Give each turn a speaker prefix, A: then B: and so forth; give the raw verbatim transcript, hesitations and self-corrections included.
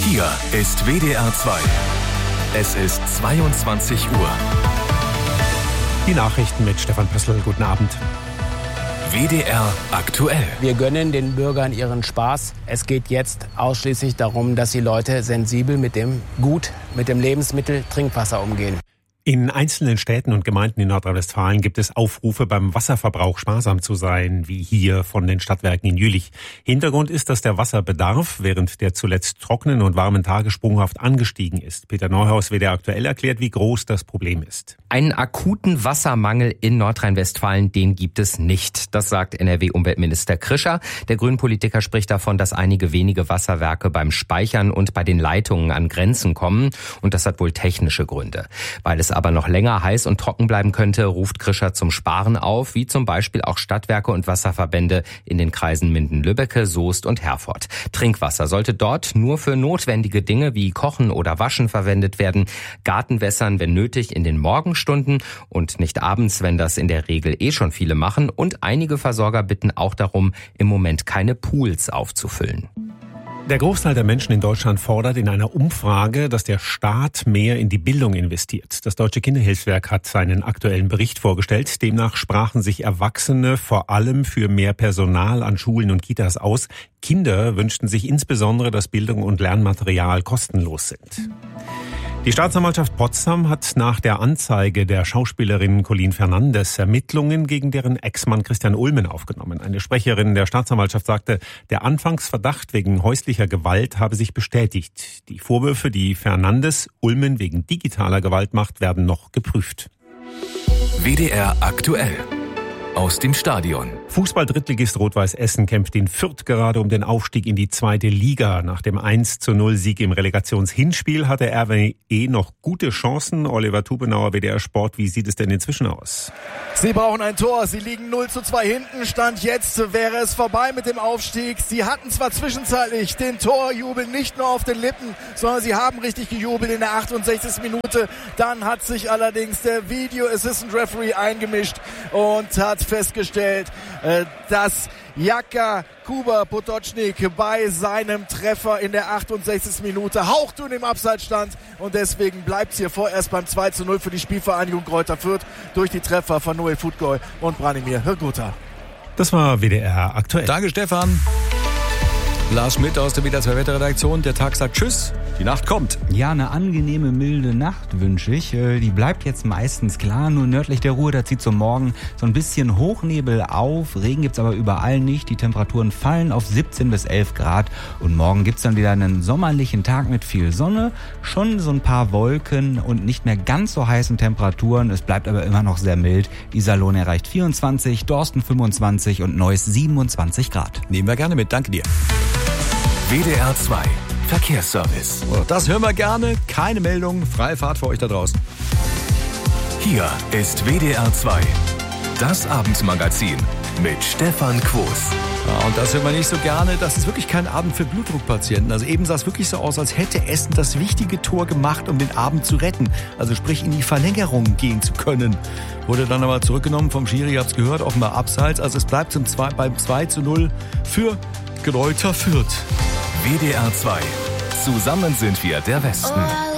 A: Hier ist W D R zwei. Es ist zweiundzwanzig Uhr.
B: Die Nachrichten mit Stefan Pössl. Guten Abend.
A: W D R aktuell.
C: Wir gönnen den Bürgern ihren Spaß. Es geht jetzt ausschließlich darum, dass die Leute sensibel mit dem Gut, mit dem Lebensmittel Trinkwasser umgehen.
B: In einzelnen Städten und Gemeinden in Nordrhein-Westfalen gibt es Aufrufe, beim Wasserverbrauch sparsam zu sein, wie hier von den Stadtwerken in Jülich. Hintergrund ist, dass der Wasserbedarf während der zuletzt trockenen und warmen Tage sprunghaft angestiegen ist. Peter Neuhaus, W D R aktuell, erklärt, wie groß das Problem ist.
D: Einen akuten Wassermangel in Nordrhein-Westfalen, den gibt es nicht. Das sagt N R W-Umweltminister Krischer. Der Grünpolitiker spricht davon, dass einige wenige Wasserwerke beim Speichern und bei den Leitungen an Grenzen kommen. Und das hat wohl technische Gründe. Weil es aber noch länger heiß und trocken bleiben könnte, ruft Krischer zum Sparen auf, wie zum Beispiel auch Stadtwerke und Wasserverbände in den Kreisen Minden-Lübbecke, Soest und Herford. Trinkwasser sollte dort nur für notwendige Dinge wie Kochen oder Waschen verwendet werden, Gartenwässern, wenn nötig, in den Morgenstunden und nicht abends, wenn das in der Regel eh schon viele machen. Und einige Versorger bitten auch darum, im Moment keine Pools aufzufüllen.
B: Der Großteil der Menschen in Deutschland fordert in einer Umfrage, dass der Staat mehr in die Bildung investiert. Das Deutsche Kinderhilfswerk hat seinen aktuellen Bericht vorgestellt. Demnach sprachen sich Erwachsene vor allem für mehr Personal an Schulen und Kitas aus. Kinder wünschten sich insbesondere, dass Bildung und Lernmaterial kostenlos sind. Die Staatsanwaltschaft Potsdam hat nach der Anzeige der Schauspielerin Colleen Fernandes Ermittlungen gegen deren Ex-Mann Christian Ulmen aufgenommen. Eine Sprecherin der Staatsanwaltschaft sagte, der Anfangsverdacht wegen häuslicher Gewalt habe sich bestätigt. Die Vorwürfe, die Fernandes Ulmen wegen digitaler Gewalt macht, werden noch geprüft.
A: W D R aktuell. Aus dem Stadion.
B: Fußball-Drittligist Rot-Weiß Essen kämpft in Fürth gerade um den Aufstieg in die zweite Liga. Nach dem eins zu null Sieg im Relegationshinspiel hatte R W E noch gute Chancen. Oliver Tubenauer, W D R Sport, wie sieht es denn inzwischen aus?
E: Sie brauchen ein Tor, sie liegen null zu zwei hinten. Stand jetzt wäre es vorbei mit dem Aufstieg. Sie hatten zwar zwischenzeitlich den Torjubel nicht nur auf den Lippen, sondern sie haben richtig gejubelt in der achtundsechzigsten Minute. Dann hat sich allerdings der Video Assistant Referee eingemischt und hat festgestellt, dass Jaka Kuba Potočnik bei seinem Treffer in der achtundsechzigsten Minute hauchdünn im Abseits stand und deswegen bleibt es hier vorerst beim zwei zu null für die Spielvereinigung Greuther Fürth durch die Treffer von Noel Futgoy und Branimir Hrgota.
B: Das war W D R aktuell.
F: Danke, Stefan. Lars Schmidt aus der W D R zwei Wetterredaktion. Der Tag sagt Tschüss. Die Nacht kommt.
G: Ja, eine angenehme, milde Nacht wünsche ich. Die bleibt jetzt meistens klar, nur nördlich der Ruhr, da zieht so morgen so ein bisschen Hochnebel auf. Regen gibt's aber überall nicht. Die Temperaturen fallen auf siebzehn bis elf Grad. Und morgen gibt's dann wieder einen sommerlichen Tag mit viel Sonne, schon so ein paar Wolken und nicht mehr ganz so heißen Temperaturen. Es bleibt aber immer noch sehr mild. Iserlohn erreicht vierundzwanzig, Dorsten fünfundzwanzig und Neuss siebenundzwanzig Grad.
F: Nehmen wir gerne mit. Danke dir.
A: W D R zwei Verkehrsservice.
F: Das hören wir gerne. Keine Meldung. Freie Fahrt für euch da draußen.
A: Hier ist W D R zwei. Das Abendmagazin mit Stefan Quos.
F: Ja, und das hört man nicht so gerne. Das ist wirklich kein Abend für Blutdruckpatienten. Also eben sah es wirklich so aus, als hätte Essen das wichtige Tor gemacht, um den Abend zu retten. Also sprich in die Verlängerung gehen zu können. Wurde dann aber zurückgenommen vom Schiri, ihr habt's gehört, offenbar abseits. Also es bleibt zum zwei, beim zwei zu null für Greuther Fürth.
A: W D R zwei. Zusammen sind wir der Westen.